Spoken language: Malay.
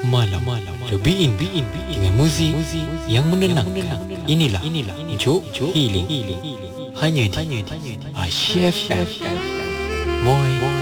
Malam lebih dengan muzik yang menenangkan. Inilah Juk Healing hanya di Asyik FM. Moi